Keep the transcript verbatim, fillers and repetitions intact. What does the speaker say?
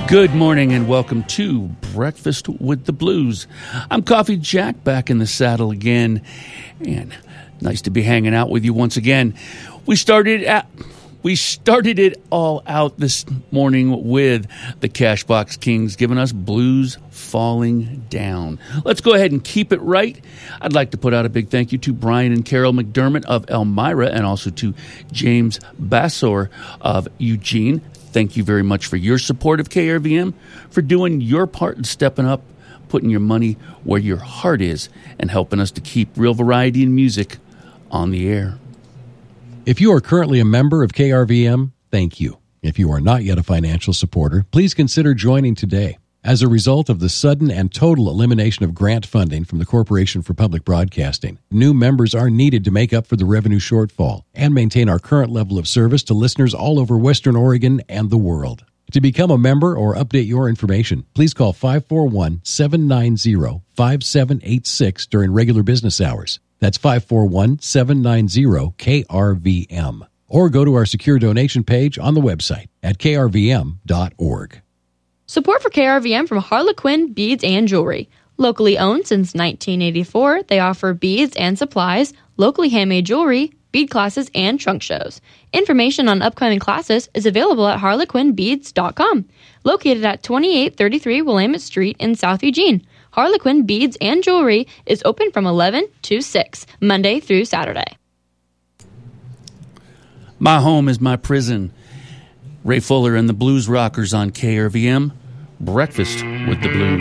Good morning and welcome to Breakfast with the Blues. I'm Coffee Jack, back in the saddle again, and nice to be hanging out with you once again. We started at, we started it all out this morning with the Cashbox Kings giving us Blues Falling Down. Let's go ahead and keep it right. I'd like to put out a big thank you to Brian and Carol McDermott of Elmira and also to James Bassor of Eugene. Thank you very much for your support of K R V M, for doing your part and stepping up, putting your money where your heart is, and helping us to keep real variety in music on the air. If you are currently a member of K R V M, thank you. If you are not yet a financial supporter, please consider joining today. As a result of the sudden and total elimination of grant funding from the Corporation for Public Broadcasting, new members are needed to make up for the revenue shortfall and maintain our current level of service to listeners all over Western Oregon and the world. To become a member or update your information, please call five four one, seven nine zero, five seven eight six during regular business hours. That's five four one, seven nine zero, K R V M. Or go to our secure donation page on the website at k r v m dot org. Support for K R V M from Harlequin Beads and Jewelry. Locally owned since nineteen eighty-four, they offer beads and supplies, locally handmade jewelry, bead classes, and trunk shows. Information on upcoming classes is available at harlequin beads dot com. Located at twenty-eight thirty-three Willamette Street in South Eugene, Harlequin Beads and Jewelry is open from eleven to six, Monday through Saturday. My home is my prison. Ray Fuller and the Blues Rockers on K R V M. Breakfast with the Blues.